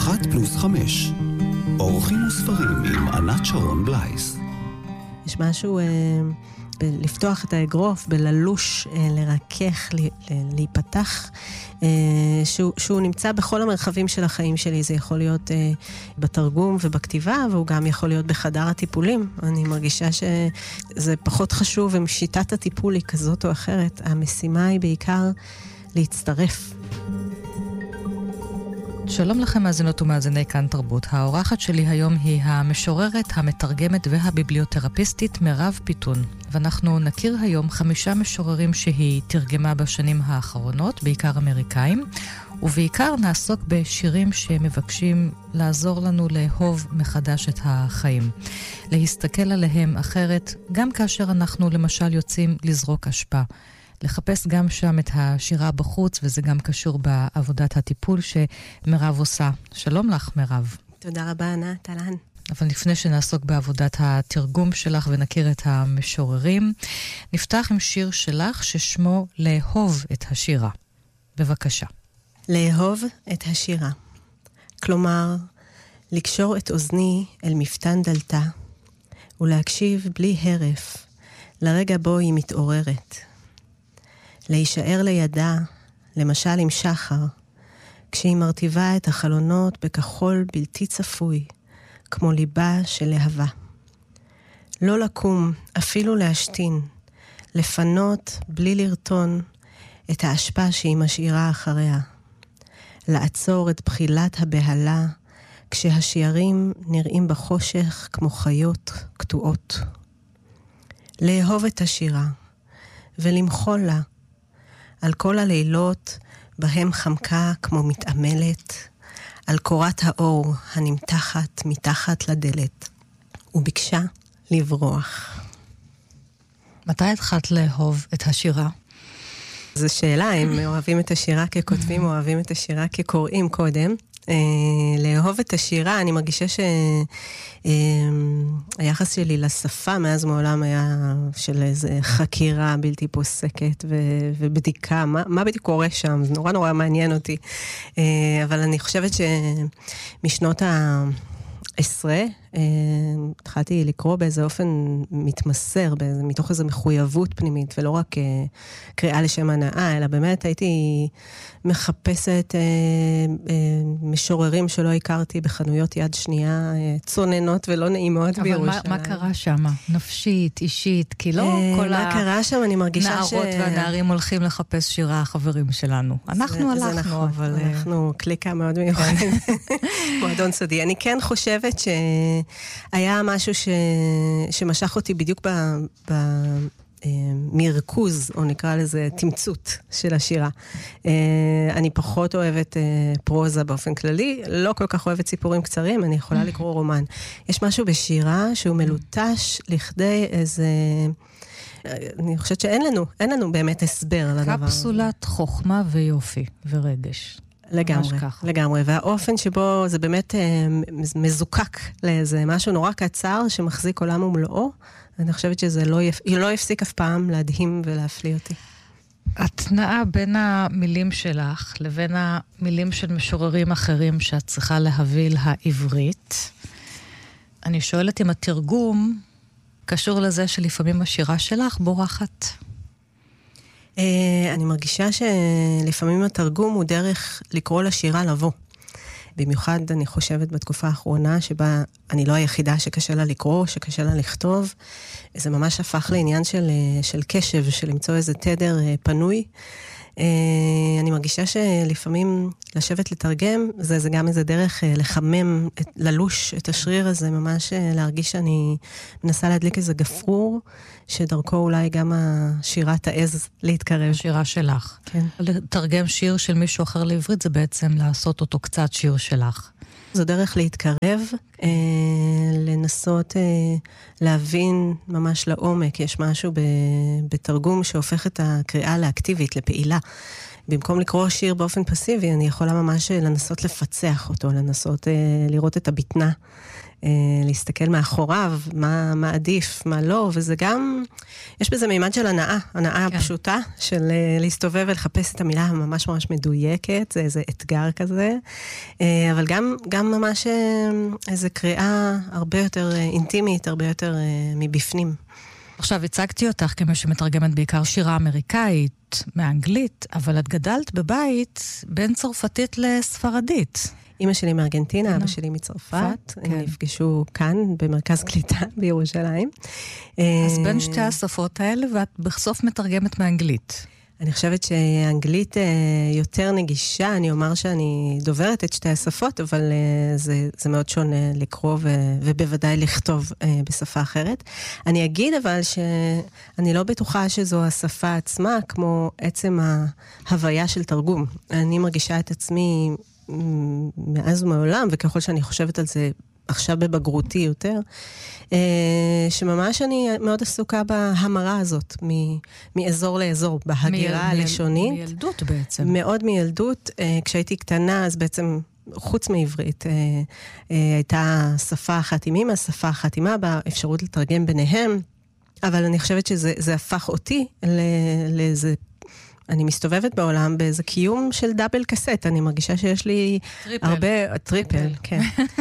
1+5 אורחים וספרים עם ענת שרון בלייס. יש משהו לפתוח את האגרוף, בללוש, לרכך, להיפתח, שהוא נמצא בכל המרחבים של החיים שלי. זה יכול להיות בתרגום ובכתיבה, והוא גם יכול להיות בחדר הטיפולים. אני מרגישה שזה פחות חשוב, אם שיטת הטיפול היא כזאת או אחרת. המשימה היא בעיקר להצטרף. שלום לכם מאזינות ומאזיני כאן תרבות. האורחת שלי היום היא המשוררת, המתרגמת והביבליותרפיסטית מירב פיתון. ואנחנו נכיר היום 5 משוררים שהיא תרגמה בשנים האחרונות, בעיקר אמריקאים, ובעיקר נעסוק בשירים שמבקשים לעזור לנו לאהוב מחדש את החיים. להסתכל עליהם אחרת, גם כאשר אנחנו למשל יוצאים לזרוק אשפה. לחפש גם שם את השירה בחוץ, וזה גם קשור בעבודת הטיפול שמירב עושה. שלום לך, מירב. תודה רבה, ענת, אהלן. אבל לפני שנעסוק בעבודת התרגום שלך ונכיר את המשוררים, נפתח עם שיר שלך ששמו לאהוב את השירה. בבקשה. לאהוב את השירה. כלומר, לקשור את אוזני אל מפתן דלתה, ולהקשיב בלי הרף לרגע בו היא מתעוררת. להישאר לידה, למשל עם שחר, כשהיא מרטיבה את החלונות בכחול בלתי צפוי, כמו ליבה של להבה. לא לקום, אפילו להשתין, לפנות בלי לרטון את האשפה שהיא משאירה אחריה. לעצור את בחילת הבהלה, כשהשיערים נראים בחושך כמו חיות קטועות. לאהוב את השירה, ולמחול לה, על כל הלילות בהם חמקה כמו מתעמלת, על קורת האור הנמתחת מתחת לדלת, וביקשה לברוח. מתי התחלת לאהוב את השירה? זו שאלה, אם אוהבים את השירה ככותבים או אוהבים את השירה כקוראים קודם. לאהוב את השירה, אני מרגישה שהיחס שלי לשפה מאז מעולם היה של איזה חקירה בלתי פוסקת ובדיקה, מה בדיוק קורה שם, זה נורא נורא מעניין אותי. אבל אני חושבת שמשנות ה-10, התחלתי לקרוא באיזה אופן מתמסר, מתוך איזו מחויבות פנימית, ולא רק קריאה לשם הנאה, אלא באמת הייתי מחפשת משוררים שלא הכרתי בחנויות יד שנייה, צוננות ולא נעימות בירושלים. אבל מה קרה שם? נפשית, אישית, כי לא כל מה קרה שם? אני מרגישה הנערות והנערים הולכים לחפש שירה החברים שלנו. אנחנו הלכנו, אבל... אנחנו קליקה מאוד מיוחדת. מועדון סודי. אני כן חושבת שהיה משהו שמשך אותי בדיוק מרכוז, או נקרא לזה תמצות של השירה. אני פחות אוהבת פרוזה באופן כללי, לא כל כך אוהבת סיפורים קצרים, אני יכולה לקרוא רומן. יש משהו בשירה שהוא מלוטש לכדי איזה... אני חושבת שאין לנו באמת הסבר על הדבר. קפסולת חוכמה ויופי ורגש. לגמרי, והאופן שבו זה באמת מזוקק לאיזה משהו נורא קצר שמחזיק עולם ומלואו, אני חושבת שזה לא יפסיק אף פעם להדהים ולהפליא אותי. התנאה בין המילים שלך לבין המילים של משוררים אחרים שאת צריכה להביא לעברית, אני שואלת אם התרגום קשור לזה שלפעמים השירה שלך בורחת. אני מרגישה שלפעמים התרגום הוא דרך לקרוא לשירה לבוא. במיוחד אני חושבת בתקופה האחרונה שבה אני לא היחידה שקשה לה לקרוא, שקשה לה לכתוב. זה ממש הפך לעניין של קשב, של למצוא איזה תדר פנוי. אני מרגישה שלפעמים לשבת לתרגם, זה גם איזה דרך לחמם, ללוש את השריר הזה, ממש להרגיש שאני מנסה להדליק איזה גפרור, שדרכו אולי גם השירת העז להתקרב. השירה שלך. כן. לתרגם שיר של מישהו אחר לעברית, זה בעצם לעשות אותו קצת שיר שלך. זו דרך להתקרב, לנסות להבין ממש לעומק. יש משהו בתרגום שהופך את הקריאה לאקטיבית, לפעילה. במקום לקרוא שיר באופן פסיבי, אני יכולה ממש לנסות לפצח אותו, לנסות לראות את הבטנה, להסתכל מאחוריו, מה עדיף, מה לא, וזה גם, יש בזה מימד של הנאה פשוטה, של להסתובב ולחפש את המילה הממש ממש מדויקת, זה איזה אתגר כזה, אבל גם ממש איזו קריאה הרבה יותר אינטימית, הרבה יותר מבפנים. עכשיו, הצגתי אותך כמי שמתרגמת בעיקר שירה אמריקאית, מאנגלית, אבל את גדלת בבית בין צרפתית לספרדית. אמא שלי מארגנטינה, אבא שלי מצרפת, הם נפגשו כאן במרכז קליטה בירושלים. אז בין שתי השפות האלה, ואת בסוף מתרגמת מאנגלית. אני חושבת שאנגלית יותר נגישה, אני אומר שאני דוברת את שתי השפות, אבל זה מאוד שונה לקרוא ובוודאי לכתוב בשפה אחרת. אני אגיד אבל שאני לא בטוחה שזו השפה עצמה, כמו עצם ההוויה של תרגום. אני מרגישה את עצמי מאז ומעולם, וככל שאני חושבת על זה עכשיו בבגרותי יותר, שממש אני מאוד עסוקה בהמרה הזאת, מאזור לאזור, בהגירה הלשונית. מילדות בעצם. מאוד מילדות. כשהייתי קטנה, אז בעצם חוץ מעברית, הייתה שפה אחת עם אמא, שפה אחת עם אבא, אפשרות לתרגם ביניהם, אבל אני חושבת שזה הפך אותי לאיזה... אני מסתובבת בעולם באיזה קיום של דאבל קסט, אני מרגישה שיש לי הרבה... טריפל, כן.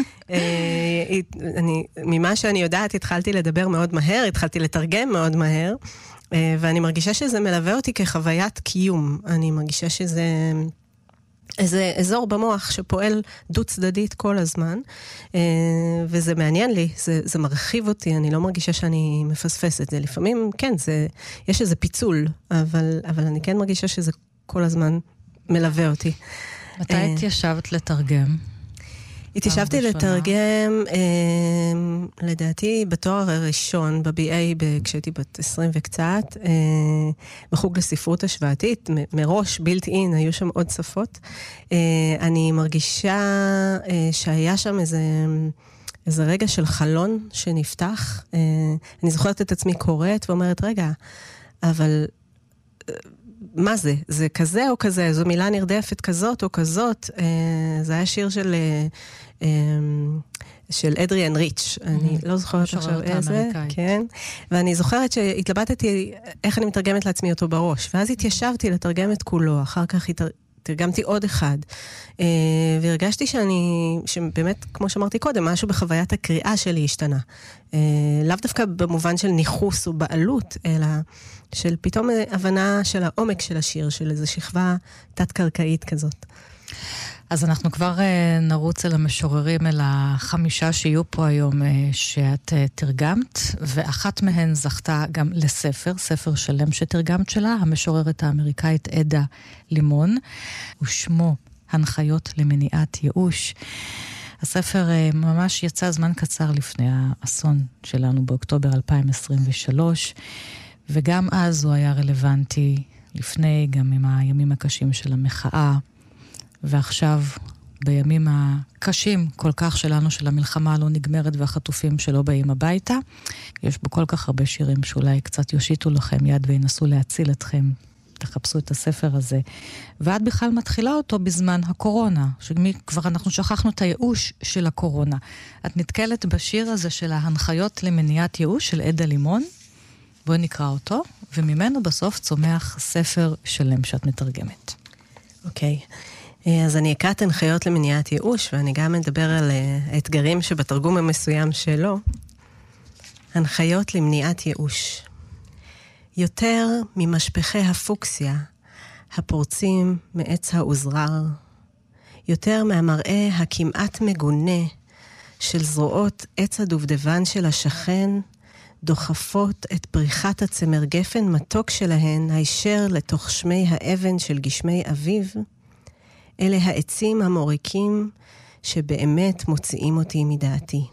ממה שאני יודעת, התחלתי לדבר מאוד מהר, התחלתי לתרגם מאוד מהר, ואני מרגישה שזה מלווה אותי כחוויית קיום. אני מרגישה שזה... איזה אזור במוח שפועל דו צדדית כל הזמן, וזה מעניין לי, זה מרחיב אותי, אני לא מרגישה שאני מפספסת זה. לפעמים, כן, יש איזה פיצול, אבל אני כן מרגישה שזה כל הזמן מלווה אותי. מתי התיישבת לתרגם? התיישבתי לתרגם, לדעתי, בתואר הראשון, ב-BA, כשהייתי בת 20 וקצת, בחוג לספרות השוואתית, מראש, בילט אין, היו שם עוד שפות. אני מרגישה שהיה שם איזה רגע של חלון שנפתח. אני זוכרת את עצמי קוראת ואומרת, רגע, אבל... מה זה? זה כזה או כזה? זו מילה נרדפת כזאת או כזאת? זה היה שיר של אדריאן ריץ'. אני לא זוכרת עכשיו איזה. כן. ואני זוכרת שהתלבטתי איך אני מתרגמת לעצמי אותו בראש. ואז התיישבתי לתרגם את כולו. אחר כך תרגמתי עוד אחד. והרגשתי שבאמת, כמו שאמרתי קודם, משהו בחוויית הקריאה שלי השתנה. לאו דווקא במובן של ניחוס או בעלות, אלא של פתאום הבנה של העומק של השיר, של איזו שכבה תת-קרקעית כזאת. אז אנחנו כבר נרוץ אל המשוררים, אל 5 שיהיו פה היום שאת תרגמת, ואחת מהן זכתה גם לספר, ספר שלם שתרגמת שלה, המשוררת האמריקאית עדה לימון, ושמו הנחיות למניעת ייאוש. הספר ממש יצא זמן קצר לפני האסון שלנו באוקטובר 2023, וגם אז הוא היה רלוונטי, לפני גם עם הימים הקשים של המחאה, ועכשיו בימים הקשים כל כך שלנו, של המלחמה לא נגמרת והחטופים שלא באים הביתה, יש בו כל כך הרבה שירים שאולי קצת יושיטו לכם יד וינסו להציל אתכם. תחפשו את הספר הזה. ואת בכלל מתחילה אותו בזמן הקורונה, שכבר אנחנו שכחנו את הייאוש של הקורונה. את נתקלת בשיר הזה של ההנחיות למניעת ייאוש של עדה לימון, בואי נקרא אותו, וממנו בסוף צומח ספר שלם שאת מתרגמת. אוקיי. אז אני אקרא את הנחיות למניעת ייאוש, ואני גם אדבר על האתגרים שבתרגום המסוים שלו. הנחיות למניעת ייאוש. יותר ממשפחי הפוקסיה, הפורצים מעץ האוזרר, יותר מהמראה הכמעט מגונה של זרועות עץ הדובדבן של השכן, דוחפות את פריחת הצמר גפן מתוק שלהן הישר לתוך שמי האבן של גשמי אביב, אלה העצים המוריקים שבאמת מוציאים אותי מדעתי.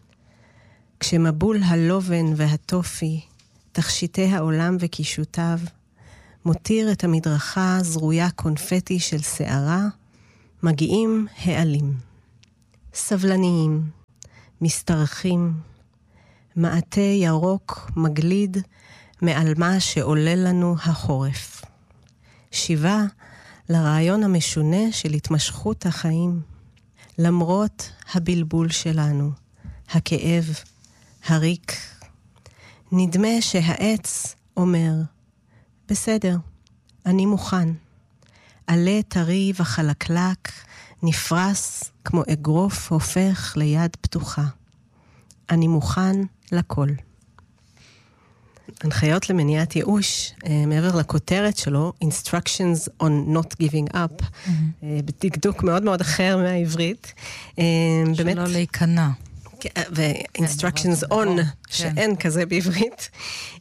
כשמבול הלובן והטופי, תכשיטי העולם וקישותיו, מותיר את המדרכה זרויה קונפטי של שערה, מגיעים העלים. סבלניים, מסתרכים, מעטה ירוק מגליד מעל מה שעולה לנו החורף. שיבה לרעיון המשונה של התמשכות החיים, למרות הבלבול שלנו, הכאב, הריק. נדמה שהעץ אומר, בסדר, אני מוכן. עלה טרי וחלקלק, נפרס כמו אגרוף הופך ליד פתוחה. אני מוכן לכל. הנחיות למניעת ייאוש, מעבר לכותרת שלו, Instructions on not giving up, בדקדוק מאוד מאוד אחר מהעברית. שלא להיכנע. ו-instructions on, שאין כזה בעברית.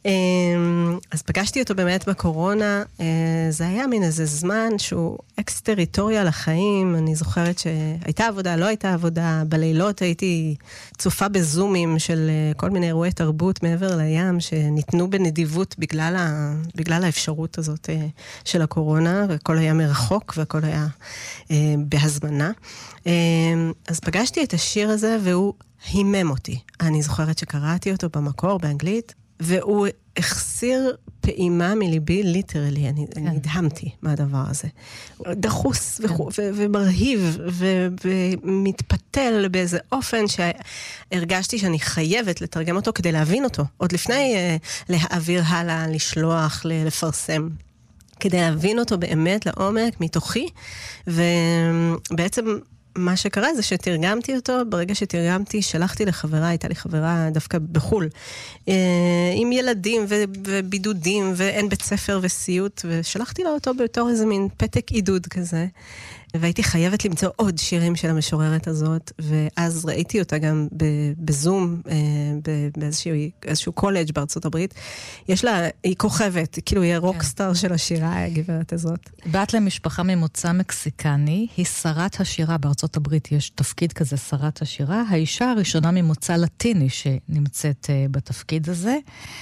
אז פגשתי אותו באמת בקורונה, זה היה מין איזה זמן שהוא אקס-טריטוריה לחיים, אני זוכרת שהייתה עבודה, לא הייתה עבודה, בלילות הייתי צופה בזומים של כל מיני אירועי תרבות מעבר לים, שניתנו בנדיבות בגלל האפשרות הזאת של הקורונה, והכל היה מרחוק והכל היה בהזמנה. אז פגשתי את השיר הזה והוא הימם אותי. אני זוכרת שקראתי אותו במקור באנגלית, והוא החסיר פעימה מליבי, ליטרלי, אני נדהמתי מהדבר הזה. דחוס ומרהיב ומתפתל באיזה אופן שהרגשתי שאני חייבת לתרגם אותו כדי להבין אותו. עוד לפני להעביר הלאה, לשלוח, לפרסם. כדי להבין אותו באמת לעומק, מתוכי, ובעצם מה שקרה זה שתרגמתי אותו, ברגע שתרגמתי, שלחתי לחברה, הייתה לי חברה דווקא בחול, עם ילדים ובידודים, ואין בית ספר וסיוט, ושלחתי לה אותו בתור איזה מין פתק עידוד כזה, והייתי חייבת למצוא עוד שירים של המשוררת הזאת, ואז ראיתי אותה גם בזום, באיזשהו קולג' בארצות הברית. יש לה, היא כוכבת, כאילו היא הרוקסטאר של השירה, הגברת הזאת. בת למשפחה ממוצא מקסיקני, היא שרת השירה בארצות הברית, יש תפקיד כזה, שרת השירה, האישה הראשונה ממוצא לטיני שנמצאת בתפקיד הזה,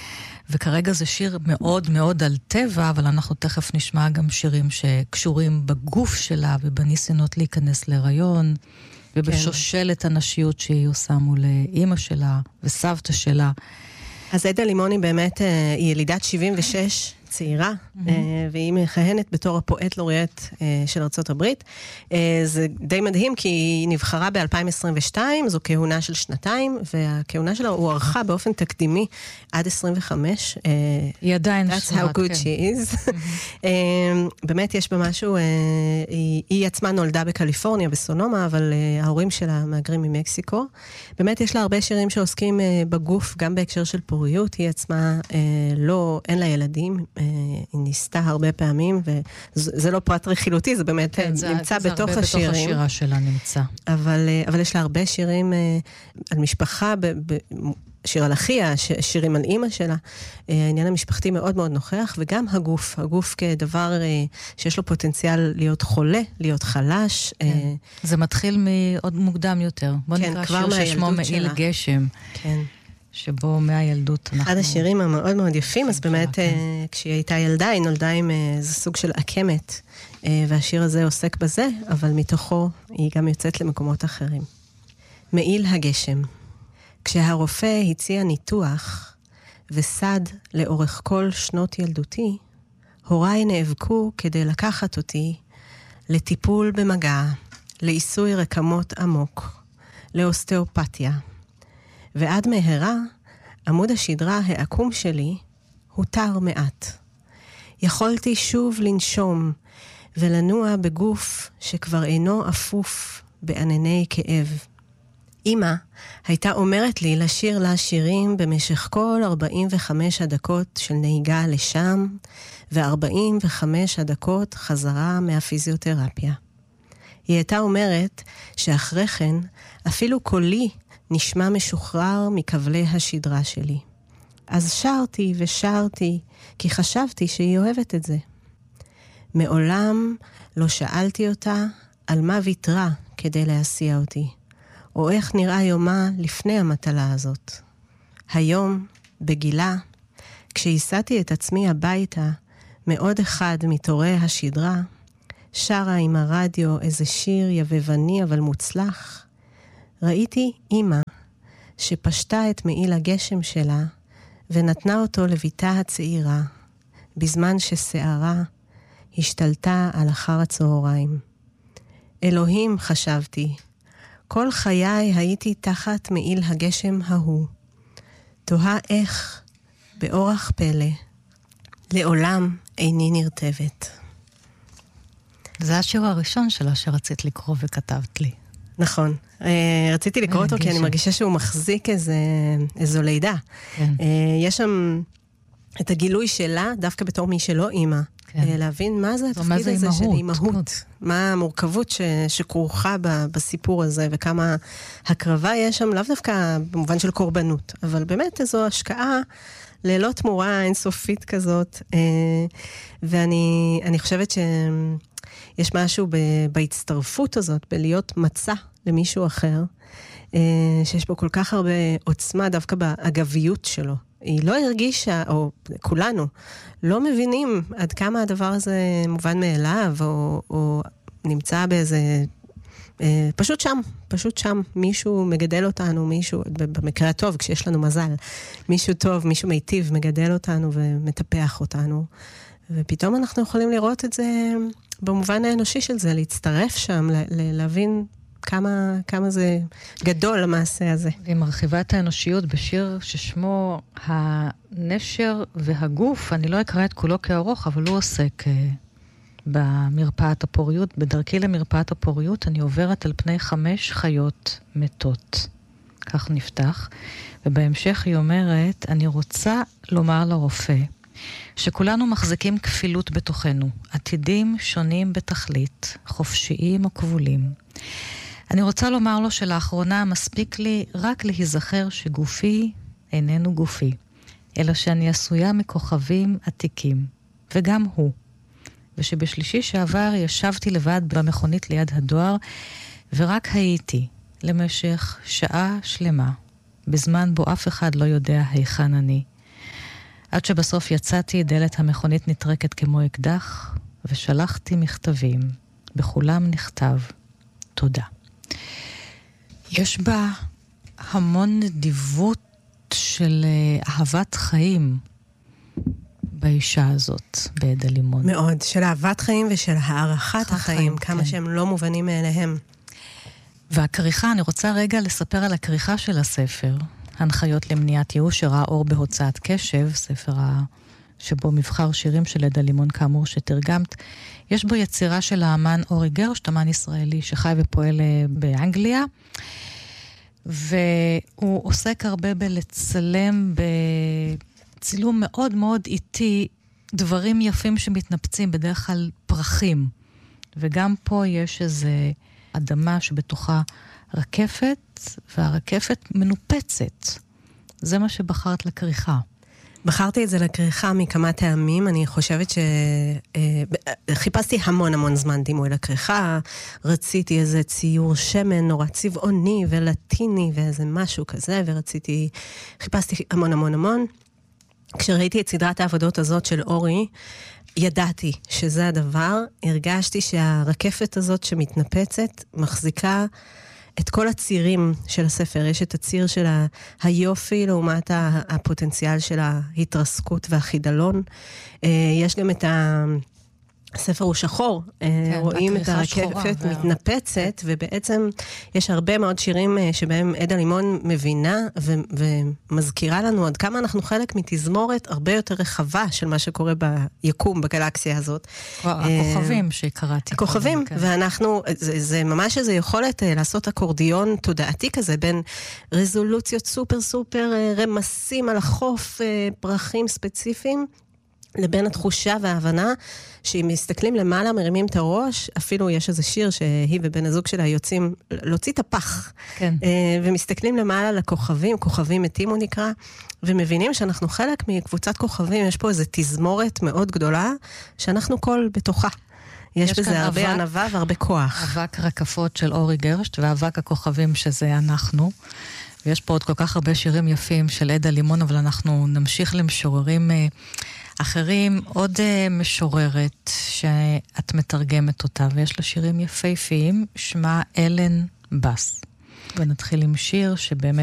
וכרגע זה שיר מאוד מאוד על טבע, אבל אנחנו תכף נשמע גם שירים שקשורים בגוף שלה, ובניסיונות להיכנס להיריון, ובשושלת הנשיות שהיא עושה מול אימא שלה וסבתא שלה. אז עדה לימוני באמת היא ילידת 76, צעירה, והיא מכהנת בתור הפואט לוריאט של ארצות הברית. זה די מדהים, כי היא נבחרה ב-2022, זו כהונה של 2, והכהונה שלה הוארכה באופן תקדימי עד 25. היא עדיין That's how good she is. באמת יש בה משהו, היא עצמה נולדה בקליפורניה, בסונומה, אבל ההורים שלה מהגרים ממקסיקו. באמת יש לה הרבה שירים שעוסקים בגוף, גם בהקשר של פוריות. היא עצמה אין לה ילדים, היא ניסתה הרבה פעמים, וזה לא פרט רכילותי, זה באמת נמצא בתוך השירים. בתוך השירה שלה נמצא. אבל יש לה הרבה שירים על משפחה, שיר על אחיה, שירים על אימא שלה. העניין המשפחתי מאוד מאוד נוכח, וגם הגוף כדבר שיש לו פוטנציאל להיות חולה, להיות חלש. זה מתחיל מעוד מוקדם יותר. בוא נקרא שיר ששמו מעיל גשם. כן. שבו מהילדות אנחנו... אחד השירים המאוד מאוד יפים, אז באמת כשהיא הייתה ילדה, היא נולדה עם איזה סוג של עקמת, והשיר הזה עוסק בזה, אבל מתוכו היא גם יוצאת למקומות אחרים. מעיל הגשם. כשהרופא הציע ניתוח וסד לאורך כל שנות ילדותי, הוריי נאבקו כדי לקחת אותי לטיפול במגע, לעיסוי רקמות עמוק, לאוסטאופתיה. ועד מהרה, עמוד השדרה העקום שלי הותר מעט. יכולתי שוב לנשום ולנוע בגוף שכבר אינו אפוף בענני כאב. אמא הייתה אומרת לי לשיר לה שירים במשך כל 45 הדקות של נהיגה לשם, ו45 הדקות חזרה מהפיזיותרפיה. היא הייתה אומרת שאחרי כן אפילו קולי נשמע משוחרר מכבלי השדרה שלי. אז שרתי ושרתי, כי חשבתי שהיא אוהבת את זה. מעולם לא שאלתי אותה על מה ויתרה כדי להסיע אותי, או איך נראה יומה לפני המטלה הזאת. היום, בגילה, כשהסעתי את עצמי הביתה, מעוד אחד מתורי השדרה, שרה עם הרדיו איזה שיר יבבני אבל מוצלח, ראיתי אמא שפשטה את מעיל הגשם שלה ונתנה אותו לביתה הצעירה, בזמן ששערה השתלטה על אחר הצהריים. אלוהים, חשבתי, כל חיי הייתי תחת מעיל הגשם ההוא. תוהה איך, באורח פלא, לעולם איני נרטבת. זה השיר הראשון שלה שרצית לקרוא וכתבת לי. נכון. רציתי לקרוא אותו כי אני מרגישה שהוא מחזיק איזו לידה. כן. יש שם את הגילוי שלה, דווקא בתור מי שלא אימא. להבין מה זה התפקיד הזה של אימהות. מה המורכבות שכרוכה בסיפור הזה, וכמה הקרבה יש שם, לאו דווקא במובן של קורבנות, אבל באמת איזו השקעה ללא תמורה אינסופית כזאת. ואני חושבת שיש משהו בהצטרפות הזאת, בלהיות מצע למישהו אחר, שיש בו כל כך הרבה עוצמה דווקא באגביות שלו. היא לא הרגישה, או כולנו, לא מבינים עד כמה הדבר הזה מובן מאליו, או נמצא באיזה, פשוט שם, מישהו מגדל אותנו, מישהו, במקרה הטוב, כשיש לנו מזל, מישהו טוב, מישהו מיטיב, מגדל אותנו ומטפח אותנו, ופתאום אנחנו יכולים לראות את זה במובן האנושי של זה, להצטרף שם, להבין כמה זה גדול המעשה הזה. והיא מרחיבה את האנושיות בשיר ששמו הנשר והגוף, אני לא אקרא את כולו כארוך, אבל הוא עוסק במרפאת הפוריות, בדרכי למרפאת הפוריות, אני עוברת על פני 5 חיות מתות. כך נפתח, ובהמשך היא אומרת, אני רוצה לומר לרופא, שכולנו מחזיקים כפילות בתוכנו, עתידים שונים בתכלית, חופשיים או כבולים. אני רוצה לומר לו שלאחרונה מספיק לי רק להיזכר שגופי איננו גופי, אלא שאני עשויה מכוכבים עתיקים, וגם הוא. ושבשלישי שעבר ישבתי לבד במכונית ליד הדואר, ורק הייתי למשך שעה שלמה, בזמן בו אף אחד לא יודע היכן אני. עד שבסוף יצאתי, דלת המכונית נטרקת כמו אקדח, ושלחתי מכתבים. בכולם נכתב, תודה. יש בה המון נדיבות של אהבת חיים באישה הזאת, בעדה לימון. מאוד, של אהבת חיים ושל הערכת החיים, כמה שהם לא מובנים מאליהם. והכריכה, אני רוצה רגע לספר על הכריכה של הספר, הנחיות למניעת ייאוש, שראה אור בהוצאת קשב, ספר שבו מבחר שירים של עדה לימון כאמור שתרגמת. יש בו יצירה של האמן אורי גרשט, אמן ישראלי שחי ופועל באנגליה, והוא עוסק הרבה בלצלם בצילום מאוד מאוד איטי, דברים יפים שמתנפצים, בדרך כלל פרחים. וגם פה יש איזו אדמה שבתוכה רקפת, והרקפת מנופצת. זה מה שבחרת לכריכה. בחרתי את זה לכריכה מכמה טעמים. אני חושבת חיפשתי המון זמן דימוי לכריכה. רציתי איזה ציור שמן נורא צבעוני ולטיני ואיזה משהו כזה, חיפשתי המון. כשראיתי את סדרת העבודות הזאת של אורי, ידעתי שזה הדבר. הרגשתי שהרקפת הזאת שמתנפצת מחזיקה את כל הצירים של הספר. יש את הציר של היופי לעומת הפוטנציאל של ההתרסקות והחידלון. יש גם את הספר הוא שחור, רואים את הרכבת מתנפצת, ובעצם יש הרבה מאוד שירים שבהם עדה לימון מבינה ומזכירה לנו עד כמה אנחנו חלק מתזמורת הרבה יותר רחבה של מה שקורה ביקום, בגלקסיה הזאת. הכוכבים שקראתי. הכוכבים, ואנחנו, זה ממש איזו יכולת לעשות אקורדיון תודעתי כזה, בין רזולוציות סופר רמסים על החוף, פרחים ספציפיים, לבין התחושה וההבנה שאם מסתכלים למעלה, מרימים את הראש, אפילו יש איזה שיר שהיא ובן הזוג שלה יוצאים להוציא את הפח, כן. ומסתכלים למעלה לכוכבים, כוכבים מתים הוא נקרא, ומבינים שאנחנו חלק מקבוצת כוכבים, יש פה איזו תזמורת מאוד גדולה, שאנחנו כל בתוכה. יש בזה הרבה ענווה והרבה כוח. אבק רקפות של אורי גרשט, ואבק הכוכבים שזה אנחנו. ויש פה עוד כל כך הרבה שירים יפים של עדה לימון, אבל אנחנו נמשיך למשוררים אחרים. עוד משוררת שאת מתרגמת אותה, ויש לה שירים יפהפיים, שמה אלן בס. ונתחיל עם שיר שבאמת